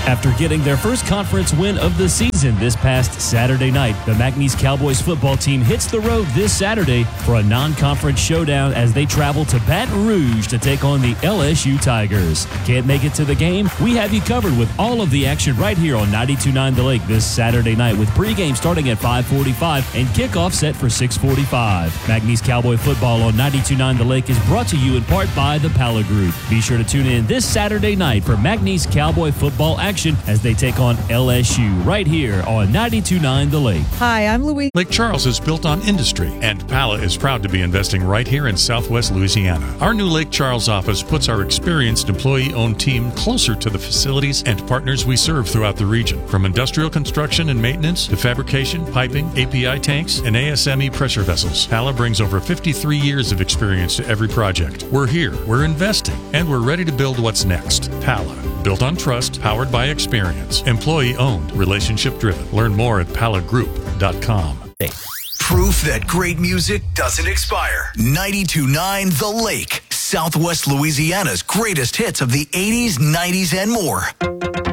After getting their first conference win of the season this past Saturday night, the McNeese Cowboys football team hits the road this Saturday for a non-conference showdown as they travel to Baton Rouge to take on the LSU Tigers. Can't make it to the game? We have you covered with all of the action right here on 92.9 The Lake this Saturday night, with pregame starting at 5:45 and kickoff set for 6:45. McNeese Cowboy football on 92.9 The Lake is brought to you in part by the Pala Group. Be sure to tune in this Saturday night for McNeese Cowboy football action as they take on LSU right here on 92.9 The Lake. Hi, I'm Louise. Lake Charles is built on industry, and Pala is proud to be investing right here in Southwest Louisiana. Our new Lake Charles office puts our experienced employee-owned team closer to the facilities and partners we serve throughout the region. From industrial construction and maintenance to fabrication, piping, API tanks, and ASME pressure vessels, Pala brings over 53 years of experience to every project. We're here, we're investing, and we're ready to build what's next. Pala, built on trust, powered by experience, employee-owned, relationship-driven. Learn more at palagroup.com. Proof that great music doesn't expire. 92.9 The Lake, Southwest Louisiana's greatest hits of the 80s, 90s, and more.